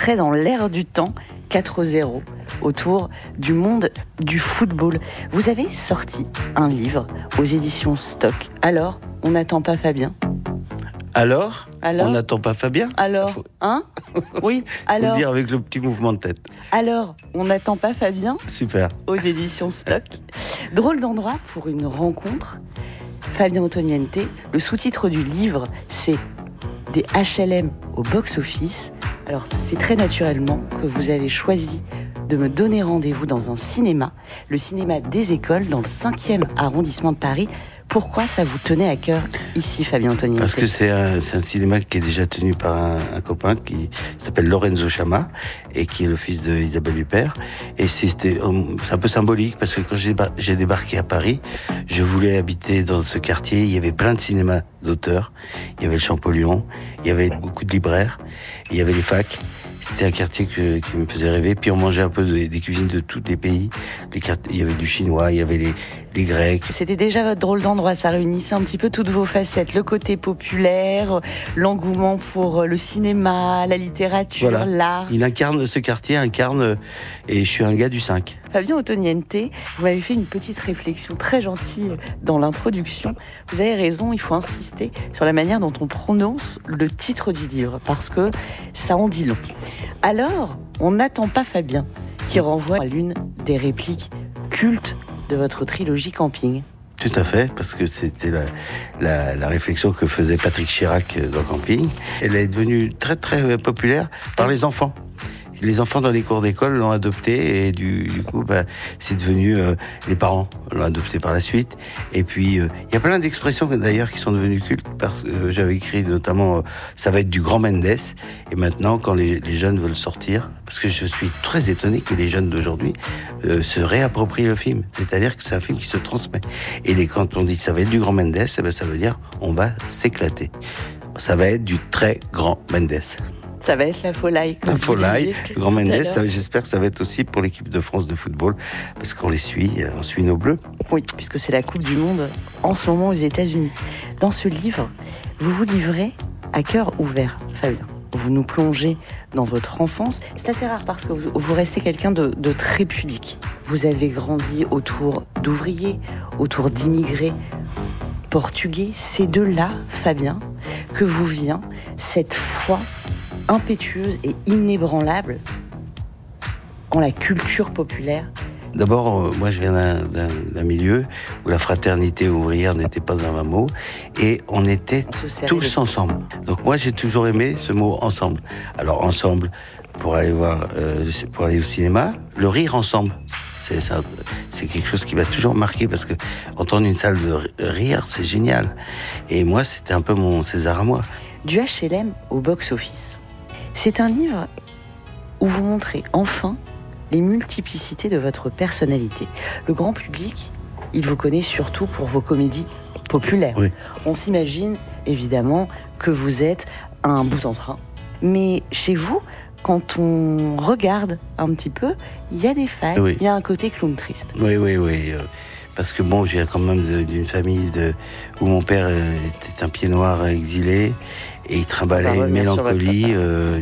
entrait dans l'ère du temps 4.0 autour du monde du football. Vous avez sorti un livre aux éditions Stock. Alors, on n'attend pas Fabien ? Alors, on n'attend pas Fabien ? Alors, hein ? Oui, alors. Faut le dire avec le petit mouvement de tête. Alors, on n'attend pas Fabien ? Super. Aux éditions Stock. Drôle d'endroit pour une rencontre. Fabien Ottoniente, le sous-titre du livre, c'est des HLM au box-office. Alors, c'est très naturellement que vous avez choisi de me donner rendez-vous dans un cinéma, le cinéma des écoles, dans le 5e arrondissement de Paris. Pourquoi ça vous tenait à cœur ici, Fabien Ottoniente ? Parce que c'est un cinéma qui est déjà tenu par un copain qui s'appelle Lorenzo Chama et qui est le fils de Isabelle Huppert. Et c'est un peu symbolique parce que quand j'ai débarqué à Paris, je voulais habiter dans ce quartier. Il y avait plein de cinémas d'auteurs. Il y avait le Champollion, il y avait beaucoup de libraires, il y avait les facs. C'était un quartier qui me faisait rêver. Puis on mangeait un peu des cuisines de tous les pays. Il y avait du chinois, il y avait les grecs. C'était déjà votre drôle d'endroit. Ça réunissait un petit peu toutes vos facettes. Le côté populaire, l'engouement pour le cinéma, la littérature, voilà. L'art. Ce quartier incarne, et je suis un gars du 5. Fabien Ottoniente, vous m'avez fait une petite réflexion très gentille dans l'introduction. Vous avez raison, il faut insister sur la manière dont on prononce le titre du livre, parce que ça en dit long. Alors, on n'attend pas Fabien, qui renvoie à l'une des répliques cultes de votre trilogie Camping. Tout à fait, parce que c'était la réflexion que faisait Patrick Chirac dans Camping. Elle est devenue très très populaire par les enfants. Les enfants dans les cours d'école l'ont adopté et du coup, c'est devenu... les parents l'ont adopté par la suite. Et puis, il y a plein d'expressions d'ailleurs qui sont devenues cultes. Parce que j'avais écrit notamment, ça va être du grand Mendes. Et maintenant, quand les jeunes veulent sortir, parce que je suis très étonné que les jeunes d'aujourd'hui se réapproprient le film. C'est-à-dire que c'est un film qui se transmet. Et quand on dit ça va être du grand Mendes, ça veut dire on va s'éclater. Ça va être du très grand Mendes. Ça va être la folie. La folie, le grand Mendes, j'espère que ça va être aussi pour l'équipe de France de football, parce qu'on les suit, on suit nos bleus. Oui, puisque c'est la Coupe du Monde en ce moment aux États-Unis. Dans ce livre, vous vous livrez à cœur ouvert, Fabien. Vous nous plongez dans votre enfance. C'est assez rare parce que vous restez quelqu'un de très pudique. Vous avez grandi autour d'ouvriers, autour d'immigrés portugais. C'est de là, Fabien, que vous vient cette foi impétueuse et inébranlable en la culture populaire. D'abord, moi je viens d'un milieu où la fraternité ouvrière n'était pas un mot et on était tous ensemble. Donc moi j'ai toujours aimé ce mot ensemble. Alors ensemble pour aller au cinéma, le rire ensemble. C'est quelque chose qui m'a toujours marqué parce que entendre une salle de rire, c'est génial. Et moi c'était un peu mon César à moi. Du HLM au box-office. C'est un livre où vous montrez enfin les multiplicités de votre personnalité. Le grand public, il vous connaît surtout pour vos comédies populaires. Oui. On s'imagine évidemment que vous êtes un bout en train. Mais chez vous, quand on regarde un petit peu, il y a des failles, oui. Il y a un côté clown triste. Oui. Parce que je viens quand même d'une famille où mon père était un pied noir exilé et il trimballait une mélancolie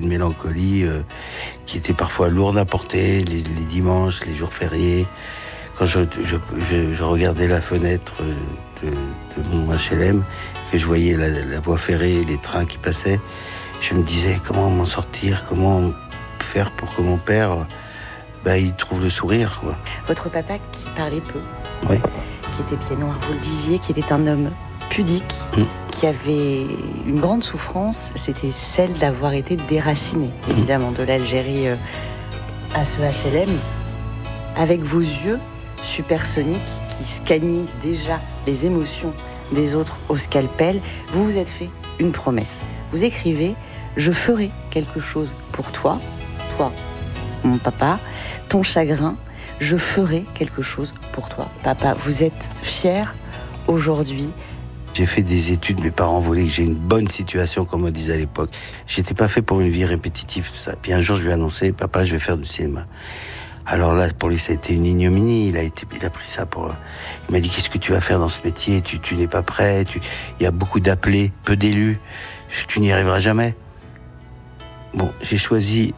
qui était parfois lourde à porter les dimanches, les jours fériés. Quand je regardais la fenêtre de mon HLM, que je voyais la voie ferrée et les trains qui passaient, je me disais comment m'en sortir, comment faire pour que mon père il trouve le sourire, quoi. Votre papa qui parlait peu, oui. Qui était pied noir, vous le disiez, qui était un homme pudique, qui avait une grande souffrance, c'était celle d'avoir été déraciné, évidemment, de l'Algérie à ce HLM, avec vos yeux supersoniques qui scannaient déjà les émotions des autres au scalpel. Vous vous êtes fait une promesse. Vous écrivez « Je ferai quelque chose pour toi, mon papa, ton chagrin, je ferai quelque chose pour toi. Papa, vous êtes fier aujourd'hui ?» J'ai fait des études, mes parents voulaient que j'ai une bonne situation, comme on disait à l'époque. J'étais pas fait pour une vie répétitive, tout ça. Puis un jour, je lui ai annoncé, papa, je vais faire du cinéma. Alors là, pour lui, ça a été une ignominie. Il a pris ça pour... Il m'a dit, qu'est-ce que tu vas faire dans ce métier ? Tu n'es pas prêt. Il y a beaucoup d'appelés, peu d'élus. Tu n'y arriveras jamais. Bon, j'ai choisi